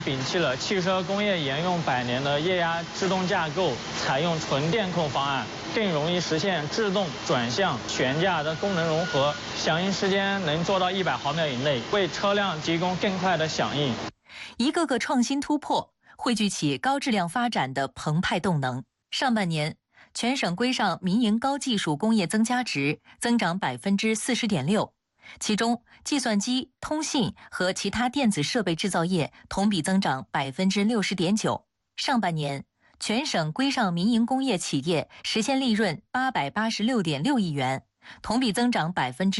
摒弃了汽车工业沿用100年的液压制动架构，采用纯电控方案，更容易实现制动、转向、悬架的功能融合，响应时间能做到100毫秒以内，为车辆提供更快的响应。 一个个创新突破，汇聚起高质量发展的澎湃动能。上半年，全省规上民营高技术工业增加值增长40.6%，其中计算机、通信和其他电子设备制造业同比增长60.9%。上半年，全省规上民营工业企业实现利润886.6亿元，同比增长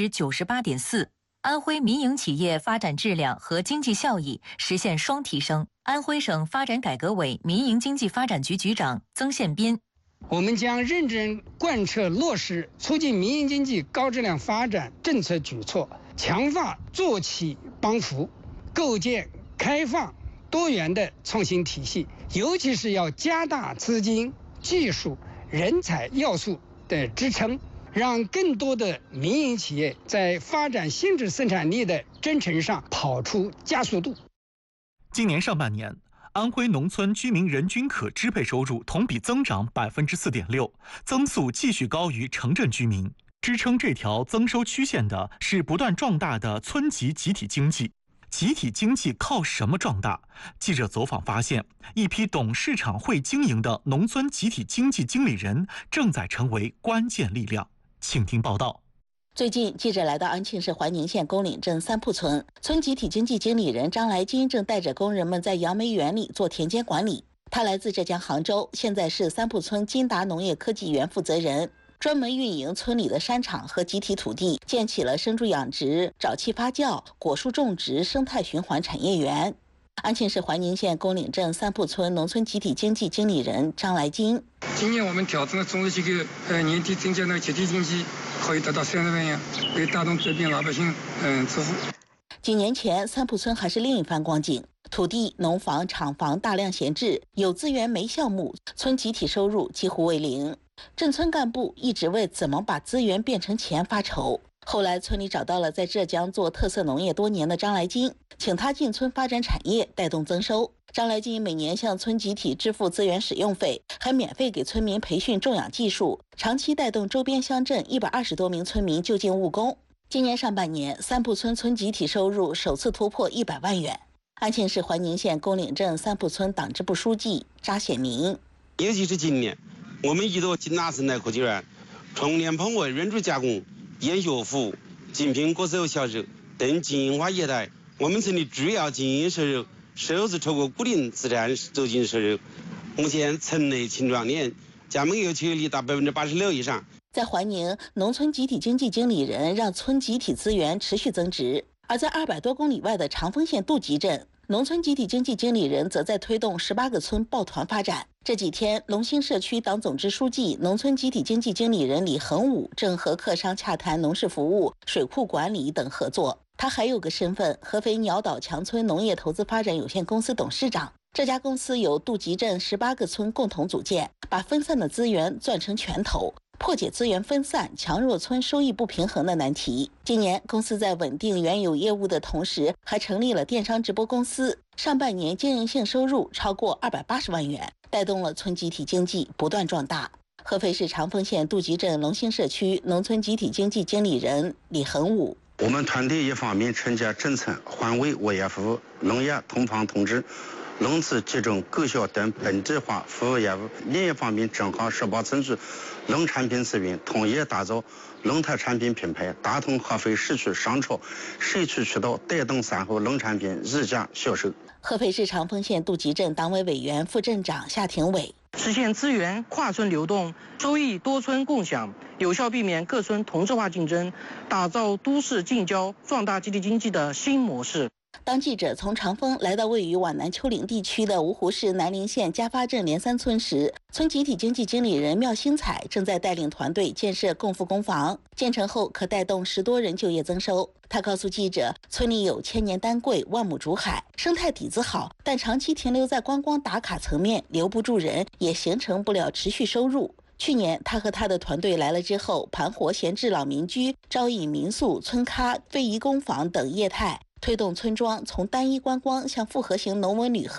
98.4%。安徽民营企业发展质量和经济效益实现双提升。安徽省发展改革委民营经济发展局局长曾宪斌： 我们将认真贯彻落实促进民营经济高质量发展政策举措，强化做企帮扶，构建开放多元的创新体系，尤其是要加大资金、技术、人才要素的支撑，让更多的民营企业在发展新质生产力的征程上跑出加速度。 今年上半年，安徽农村居民人均可支配收入同比增长4.6%，增速继续高于城镇居民。支撑这条增收曲线的是不断壮大的村级集体经济。集体经济靠什么壮大？记者走访发现，一批懂市场会经营的农村集体经济经理人正在成为关键力量。请听报道。 最近，记者来到安庆市怀宁县宫岭镇三铺村，村集体经济经理人张来金正带着工人们在杨梅园里做田间管理。他来自浙江杭州，现在是三铺村金达农业科技园负责人，专门运营村里的山场和集体土地，建起了生猪养殖、沼气发酵、果树种植、生态循环产业园。安庆市怀宁县宫岭镇三铺村农村集体经济经理人张来金： 今年我们调整了种植机构，年底增加了集体经济，可以达到30万元，为大众这边老百姓致富。 几年前，三铺村还是另一番光景，土地、农房、厂房大量闲置，有资源没项目，村集体收入几乎为零。镇村干部一直为怎么把资源变成钱发愁。后来，村里找到了在浙江做特色农业多年的张来金，请他进村发展产业，带动增收。张来金每年向村集体支付资源使用费，还免费给村民培训种养技术，长期带动周边乡镇120多名村民就近务工。今年上半年，三铺村村集体收入首次突破100万元。安庆市怀宁县宫岭镇三铺村党支部书记查显明： 尤其是今年，我们依托金达生态科技园，从莲蓬为润珠加工、烟学服务、精品果手销售等经营化业态，我们村的主要经营收入是透过固定资产走进收入。目前村内青壮年加盟有求率达86%以上。 在怀宁，农村集体经济经理人让村集体资源持续增值；而在200多公里外的长丰县杜集镇，农村集体经济经理人则在推动18个村抱团发展。这几天，龙兴社区党总支书记、农村集体经济经理人李恒武正和客商洽谈农事服务、水库管理等合作。他还有个身份，合肥鸟岛强村农业投资发展有限公司董事长。这家公司由杜集镇18个村共同组建，把分散的资源攥成拳头，破解资源分散、强弱村收益不平衡的难题。今年，公司在稳定原有业务的同时，还成立了电商直播公司。上半年经营性收入超过280万元，带动了村集体经济不断壮大。合肥市长丰县杜集镇龙兴社区农村集体经济经理人李恒武： 我们团队一方面承接镇村、环卫、物业服务、农业通防通知、农资集中购销等本地化服务业务，另一方面整合18村区农产品资源，统一打造农特产品品牌，打通合肥市区商超、社区渠道，带动3后农产品日价销售。 合肥市长丰县杜集镇党委委员、副镇长夏廷伟： 实现资源跨村流动，收益多村共享，有效避免各村同质化竞争，打造都市近郊壮大集体经济的新模式。 当记者从长丰来到位于皖南丘陵地区的芜湖市南陵县嘉发镇连三村时，村集体经济经理人廖新彩正在带领团队建设共富工房，建成后可带动10多人就业增收。他告诉记者，村里有千年丹桂、万亩竹海，生态底子好，但长期停留在观光打卡层面，留不住人，也形成不了持续收入。去年，他和他的团队来了之后，盘活闲置老民居、招引民宿、村咖、非遗工坊等业态，推动村庄从单一观光向复合型农文旅合